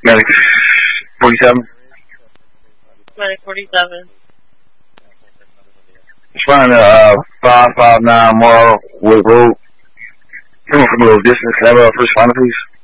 Medic 47. Medic 47. Responding to 559 Morrow Wood Road. Coming from a little distance. Have a first responder, please.